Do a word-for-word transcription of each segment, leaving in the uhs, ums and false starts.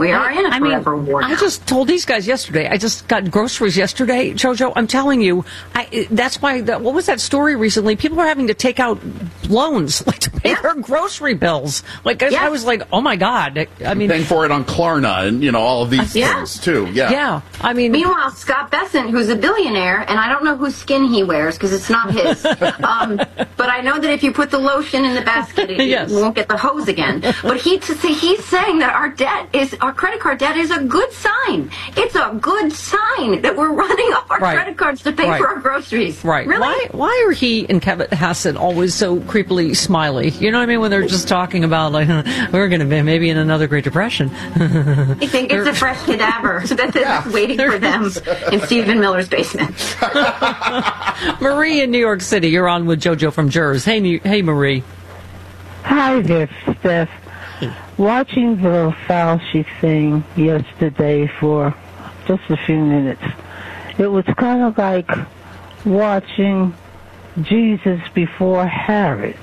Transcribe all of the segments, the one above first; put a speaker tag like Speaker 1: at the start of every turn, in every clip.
Speaker 1: We are in a
Speaker 2: I
Speaker 1: forever
Speaker 2: mean,
Speaker 1: war now.
Speaker 2: I just told these guys yesterday. I just got groceries yesterday, JoJo. I'm telling you, I, that's why. The, what was that story recently? People are having to take out loans like to pay
Speaker 1: Yeah.
Speaker 2: their grocery bills. Like I,
Speaker 1: Yeah.
Speaker 2: I was like, oh my god. I mean,
Speaker 3: paying for it on Klarna and you know all of these
Speaker 1: Yeah.
Speaker 3: things too. Yeah.
Speaker 2: yeah. I mean,
Speaker 1: Meanwhile, Scott Bessent, who's a billionaire, and I don't know whose skin he wears because it's not his, um, but I know that if you put the lotion in the basket, it,
Speaker 2: Yes.
Speaker 1: you won't get the hose again. But he to say he's saying that our debt is our credit card debt is a good sign. It's a good sign that we're running up our
Speaker 2: Right.
Speaker 1: credit cards to pay
Speaker 2: Right.
Speaker 1: for our groceries.
Speaker 2: right?
Speaker 1: Really?
Speaker 2: Why? Why are he and Kevin Hassett always so creepily smiley? You know what I mean? When they're just talking about like we're going to be maybe in another Great Depression.
Speaker 1: I think it's a fresh cadaver that's
Speaker 3: Yeah.
Speaker 1: waiting for them in Stephen Miller's basement.
Speaker 2: Marie in New York City, you're on with JoJo from Jers. Hey, New- hey, Marie.
Speaker 4: Hi there, Steph. Watching the Fauci thing yesterday for just a few minutes, it was kind of like watching Jesus before Herod.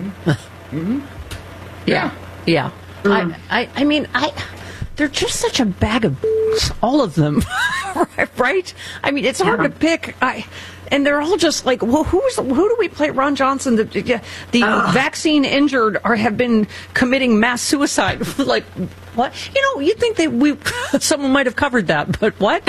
Speaker 2: Yeah, yeah. I, I, I mean, I. They're just such a bag of all of them, right? I mean, it's hard
Speaker 1: Yeah.
Speaker 2: to pick. I, and they're all just like, well, who's who do we play? Ron Johnson, the the, the vaccine injured or have been committing mass suicide. Like, what? You know, you'd think that we someone might have covered that, but what?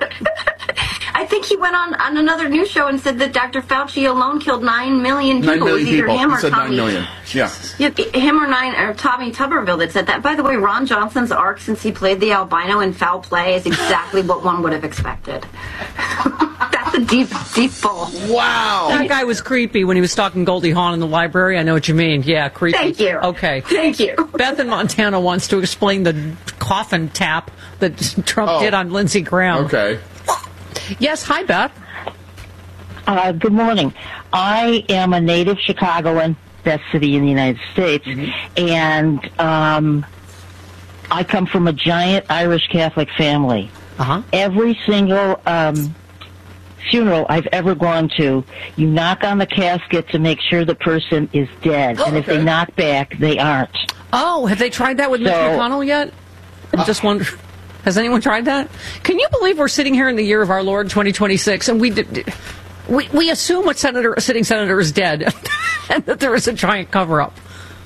Speaker 1: I think he went on, on another news show and said that Doctor Fauci alone killed nine million people.
Speaker 3: Nine million
Speaker 1: It was either
Speaker 3: people.
Speaker 1: him
Speaker 3: He
Speaker 1: or
Speaker 3: said nine
Speaker 1: Tommy.
Speaker 3: million. Yeah.
Speaker 1: Yeah, him or nine or Tommy Tuberville that said that. By the way, Ron Johnson's arc since he played the albino in Foul Play is exactly what one would have expected. That's a deep, deep pull.
Speaker 3: Wow.
Speaker 2: That guy was creepy when he was stalking Goldie Hawn in the library. I know what you mean. Yeah, creepy.
Speaker 1: Thank you.
Speaker 2: Okay.
Speaker 1: Thank you.
Speaker 2: Beth in Montana wants to explain the coffin tap that Trump
Speaker 3: Oh.
Speaker 2: did on Lindsey Graham.
Speaker 3: Okay.
Speaker 2: Yes, hi, Beth.
Speaker 4: Uh, good morning. I am a native Chicagoan, best city in the United States, and um, I come from a giant Irish Catholic family.
Speaker 2: Uh-huh.
Speaker 4: Every single um, funeral I've ever gone to, you knock on the casket to make sure the person is dead, and if they
Speaker 3: okay.
Speaker 4: knock back, they aren't.
Speaker 2: Oh, have they tried that with Mitch
Speaker 4: So-
Speaker 2: McConnell yet? I just wonder. Has anyone tried that? Can you believe we're sitting here in the year of our Lord twenty twenty-six, and we did, we we assume what senator a sitting senator is dead, and that there is a giant cover up.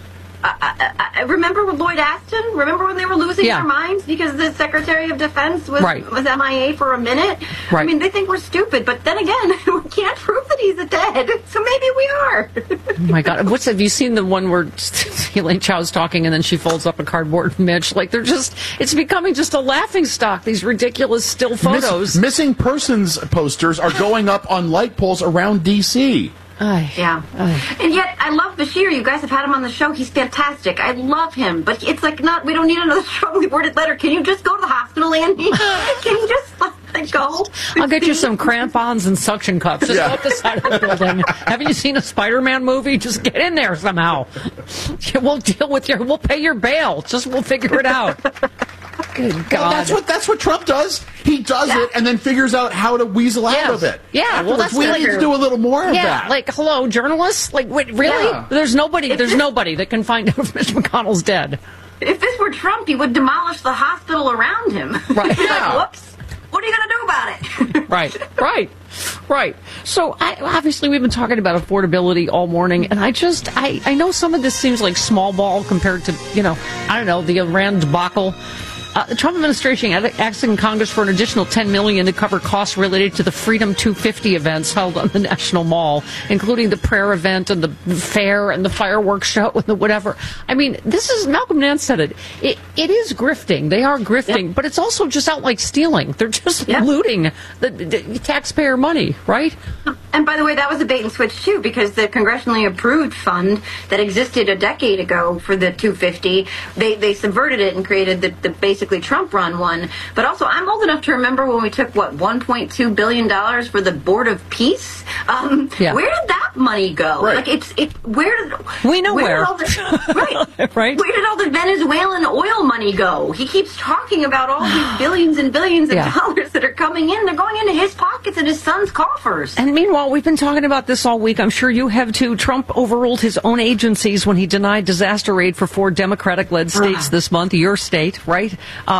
Speaker 1: I, I remember with Lloyd Aston. Remember when they were losing
Speaker 2: Yeah.
Speaker 1: their minds because the Secretary of Defense was
Speaker 2: Right.
Speaker 1: was M I A for a minute. I
Speaker 2: Right.
Speaker 1: mean, they think we're stupid, but then again, we can't prove that he's dead, so maybe we are.
Speaker 2: Oh my God! What's have you seen the one where Elaine Chow's talking and then she folds up a cardboard Mitch? Like they're just, it's becoming just a laughing stock. These ridiculous still photos.
Speaker 3: Miss, missing persons posters are going up on light poles around D C
Speaker 2: Ay.
Speaker 1: Yeah. And yet, I love Bashir. You guys have had him on the show. He's fantastic. I love him. But it's like, not, we don't need another strongly worded letter. Can you just go to the hospital, Andy? Can you just let it go?
Speaker 2: I'll get you some crampons and suction cups. Just
Speaker 3: Yeah.
Speaker 2: go up the side of the building. Haven't you seen a Spider-Man movie? Just get in there somehow. We'll deal with your. We'll pay your bail. Just we'll figure it out. Good God.
Speaker 3: Well, that's what that's what Trump does. He does
Speaker 1: Yeah.
Speaker 3: it and then figures out how to weasel
Speaker 2: Yes.
Speaker 3: out of it.
Speaker 2: Yeah, well,
Speaker 3: Afterwards,
Speaker 2: that's
Speaker 3: we
Speaker 2: like-
Speaker 3: need to do a little more of
Speaker 2: Yeah,
Speaker 3: that.
Speaker 2: like hello, journalists. Like, wait, really?
Speaker 3: Yeah.
Speaker 2: There's nobody. There's nobody that can find out if Mitch McConnell's dead.
Speaker 1: If this were Trump, he would demolish the hospital around him.
Speaker 2: Right.
Speaker 3: Yeah.
Speaker 1: Like, whoops. What are you going to do about it?
Speaker 2: Right, right, right. So I, obviously we've been talking about affordability all morning, and I just I, I know some of this seems like small ball compared to, you know, I don't know, the Iran debacle. Uh, the Trump administration asking Congress for an additional ten million dollars to cover costs related to the Freedom two fifty events held on the National Mall, including the prayer event and the fair and the fireworks show and the whatever. I mean, this is, Malcolm Nance said it, it, it is grifting. They are grifting,
Speaker 1: Yep.
Speaker 2: but it's also just outright stealing. They're just
Speaker 1: Yep.
Speaker 2: looting the, the taxpayer money, right?
Speaker 1: And by the way, that was a bait and switch too, because the congressionally approved fund that existed a decade ago for the two fifty, they they subverted it and created the, the basically Trump-run one. But also, I'm old enough to remember when we took what one point two billion dollars for the Board of Peace. Um,
Speaker 2: Yeah.
Speaker 1: Where did that money go?
Speaker 3: Right.
Speaker 1: Like it's it. Where did
Speaker 2: We know where.
Speaker 1: Did all the, right?
Speaker 2: Right.
Speaker 1: Where did all the Venezuelan oil money go? He keeps talking about all these billions and billions of
Speaker 2: Yeah.
Speaker 1: dollars that are coming in. They're going into his pockets and his son's coffers.
Speaker 2: And meanwhile, we've been talking about this all week. I'm sure you have too. Trump overruled his own agencies when he denied disaster aid for four Democratic-led states this month. Your state, right? Uh,